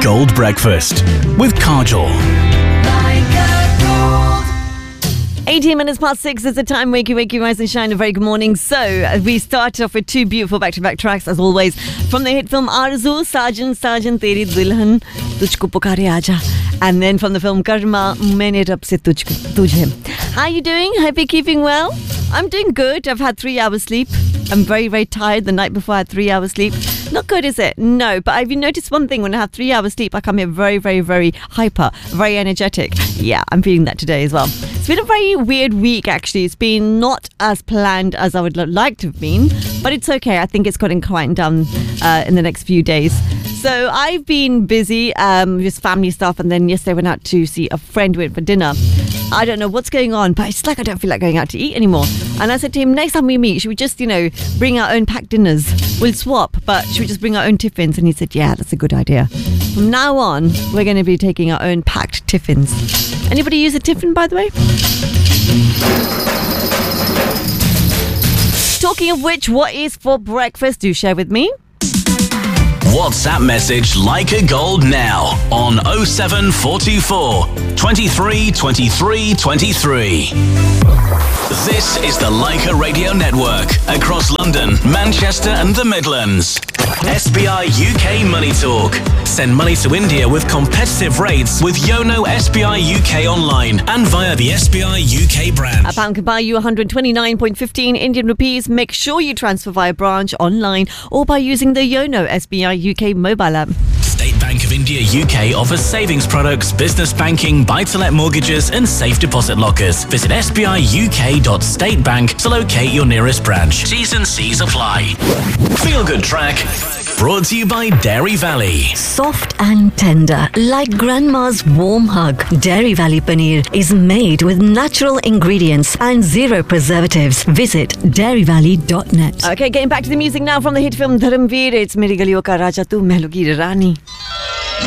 Gold Breakfast with Kajol. 18 minutes past 6 is the time. Wakey, rise and shine. A very good morning. So, we start off with two beautiful back-to-back tracks, as always. From the hit film Arzu, Sajan, Teri Dulhan, Tujhko Pukare Aaja. And then from the film Karma, Maine Rab Se Tujhe. How are you doing? Hope you're keeping well. I'm doing good. I've had 3 hours sleep. I'm very, very tired. The night before I had 3 hours sleep. Not good, is it? No, but I've noticed one thing. When I have 3 hours sleep, I come here very, very, very hyper, very energetic. Yeah, I'm feeling that today as well. It's been a very weird week, actually. It's been not as planned as I would like to have been, but it's okay. I think it's gotten quieted down in the next few days. So I've been busy with family stuff, and then yesterday I went out to see a friend, went for dinner. I don't know what's going on, but it's like I don't feel like going out to eat anymore. And I said to him, next time we meet, should we just, bring our own packed dinners? We'll swap, but should we just bring our own tiffins? And he said, yeah, that's a good idea. From now on, we're going to be taking our own packed tiffins. Anybody use a tiffin, by the way? Talking of which, what is for breakfast? Do share with me. WhatsApp message Leica Gold now on 07424 23 23 23. This is the Leica Radio Network across London, Manchester and the Midlands. SBI UK Money Talk. Send money to India with competitive rates with Yono SBI UK online and via the SBI UK brand. A pound can buy you 129.15 Indian rupees. Make sure you transfer via branch, online or by using the Yono SBI UK mobile app. State Bank of India UK offers savings products, business banking, buy-to-let mortgages and safe deposit lockers. Visit sbiuk.statebank to locate your nearest branch. T's and C's apply. Feel Good Track brought to you by Dairy Valley. Soft and tender, like grandma's warm hug. Dairy Valley Paneer is made with natural ingredients and 0 preservatives. Visit dairyvalley.net. Okay, getting back to the music now from the hit film Dharamveer. It's Meri Galiyon Ka Raja Tu Mehlon Ki Rani.